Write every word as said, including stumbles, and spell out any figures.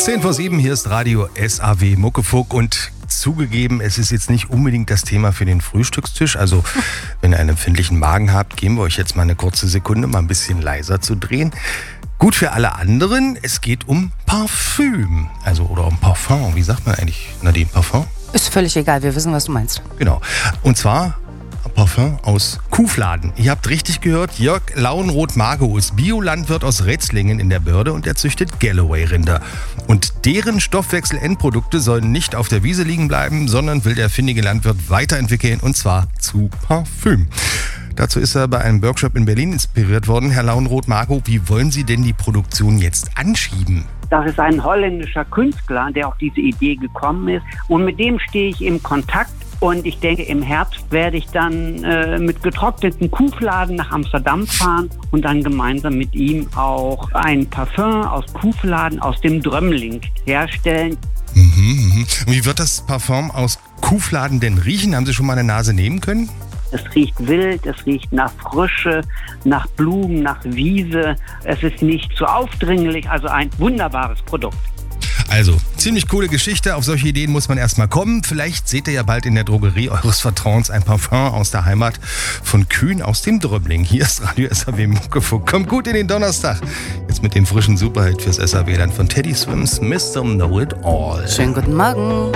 zehn vor sieben, hier ist Radio S A W Muckefuck und zugegeben, es ist jetzt nicht unbedingt das Thema für den Frühstückstisch. Also wenn ihr einen empfindlichen Magen habt, geben wir euch jetzt mal eine kurze Sekunde, mal ein bisschen leiser zu drehen. Gut für alle anderen, es geht um Parfüm, also oder um Parfum. Wie sagt man eigentlich, Nadine, Parfum? Ist völlig egal, wir wissen, was du meinst. Genau, und zwar Parfum aus Kuhfladen. Ihr habt richtig gehört, Jörg Lauenroth-Margo ist Biolandwirt aus Retzlingen in der Börde und er züchtet Galloway-Rinder. Und deren Stoffwechsel-Endprodukte sollen nicht auf der Wiese liegen bleiben, sondern will der findige Landwirt weiterentwickeln und zwar zu Parfüm. Dazu ist er bei einem Workshop in Berlin inspiriert worden. Herr Lauenroth-Margo, wie wollen Sie denn die Produktion jetzt anschieben? Das ist ein holländischer Künstler, der auf diese Idee gekommen ist und mit dem stehe ich im Kontakt. Und ich denke, im Herbst werde ich dann äh, mit getrockneten Kuhfladen nach Amsterdam fahren und dann gemeinsam mit ihm auch ein Parfum aus Kuhfladen aus dem Drömling herstellen. Mhm, mh. Wie wird das Parfum aus Kuhfladen denn riechen? Haben Sie schon mal eine Nase nehmen können? Es riecht wild, es riecht nach Frische, nach Blumen, nach Wiese. Es ist nicht zu aufdringlich, also ein wunderbares Produkt. Also, ziemlich coole Geschichte. Auf solche Ideen muss man erstmal kommen. Vielleicht seht ihr ja bald in der Drogerie eures Vertrauens ein Parfum aus der Heimat von Kühen aus dem Dröbling. Hier ist Radio S A W Muckefuck. Kommt gut in den Donnerstag. Jetzt mit dem frischen Superhit fürs S A W-Land von Teddy Swims, Mister Know It All. Schönen guten Morgen.